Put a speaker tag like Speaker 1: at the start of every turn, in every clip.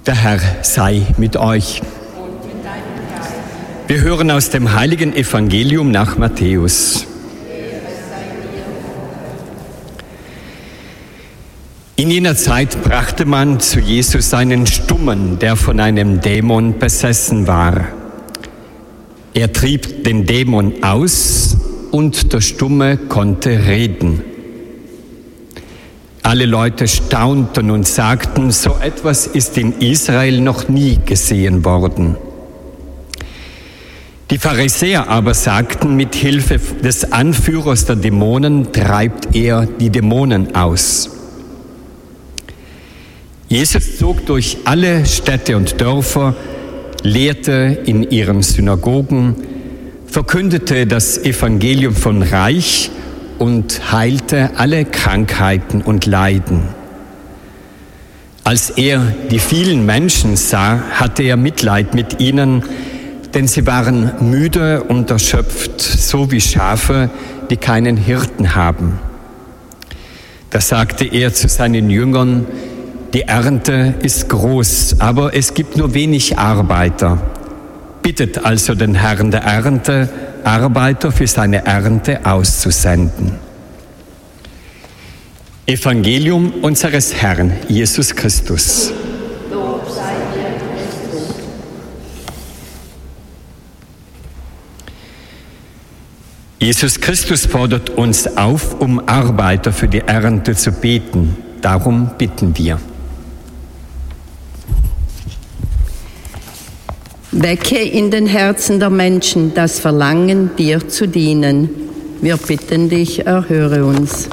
Speaker 1: Der Herr sei mit euch. Wir hören aus dem heiligen Evangelium nach Matthäus. In jener Zeit brachte man zu Jesus einen Stummen, der von einem Dämon besessen war. Er trieb den Dämon aus und der Stumme konnte reden. Alle Leute staunten und sagten, so etwas ist in Israel noch nie gesehen worden. Die Pharisäer aber sagten, mit Hilfe des Anführers der Dämonen treibt er die Dämonen aus. Jesus zog durch alle Städte und Dörfer, lehrte in ihren Synagogen, verkündete das Evangelium vom Reich und heilte alle Krankheiten und Leiden. Als er die vielen Menschen sah, hatte er Mitleid mit ihnen, denn sie waren müde und erschöpft, so wie Schafe, die keinen Hirten haben. Da sagte er zu seinen Jüngern, die Ernte ist groß, aber es gibt nur wenig Arbeiter. Bittet also den Herrn der Ernte, Arbeiter für seine Ernte auszusenden. Evangelium unseres Herrn Jesus Christus.
Speaker 2: Lob sei dir, Christus.
Speaker 1: Jesus Christus fordert uns auf, um Arbeiter für die Ernte zu beten. Darum bitten wir.
Speaker 2: Wecke in den Herzen der Menschen das Verlangen, dir zu dienen. Wir bitten dich, erhöre uns.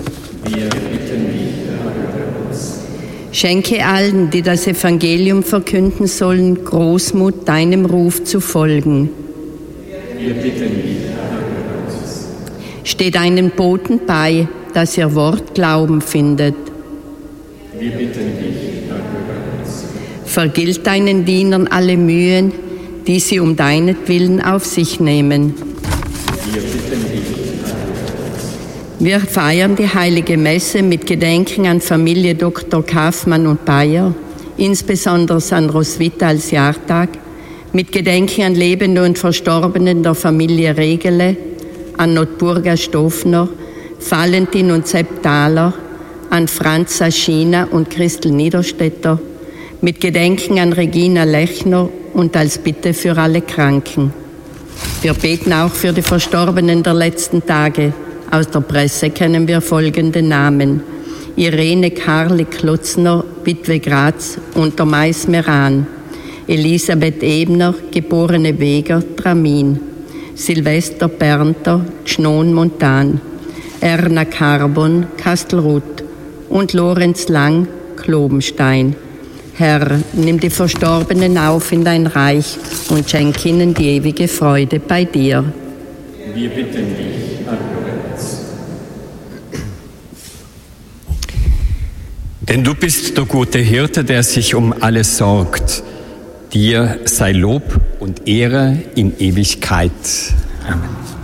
Speaker 2: Schenke allen, die das Evangelium verkünden sollen, Großmut, deinem Ruf zu folgen.
Speaker 1: Wir bitten dich, erhöre uns.
Speaker 2: Steh deinen Boten bei, dass ihr Wort Glauben findet.
Speaker 1: Wir bitten dich, erhöre uns.
Speaker 2: Vergilt deinen Dienern alle Mühen, die sie um deinetwillen auf sich nehmen.
Speaker 1: Wir bitten dich, erhöre uns.
Speaker 2: Wir feiern die Heilige Messe mit Gedenken an Familie Dr. Kaufmann und Bayer, insbesondere an Roswitha als Jahrtag, mit Gedenken an Lebende und Verstorbenen der Familie Regele, an Notburga Stofner, Valentin und Sepp Thaler, an Franz Saschina und Christel Niederstetter, mit Gedenken an Regina Lechner und als Bitte für alle Kranken. Wir beten auch für die Verstorbenen der letzten Tage. Aus der Presse kennen wir folgende Namen: Irene Karli-Klotzner, Witwe Graz, unter Mais Meran; Elisabeth Ebner, geborene Weger, Tramin; Silvester Bernter, Gschnon Montan; Erna Carbon, Kastelruth und Lorenz Lang, Klobenstein. Herr, nimm die Verstorbenen auf in dein Reich und schenk ihnen die ewige Freude bei dir.
Speaker 1: Wir bitten dich, erhöre uns. Denn du bist der gute Hirte, der sich um alles sorgt. Dir sei Lob und Ehre in Ewigkeit. Amen.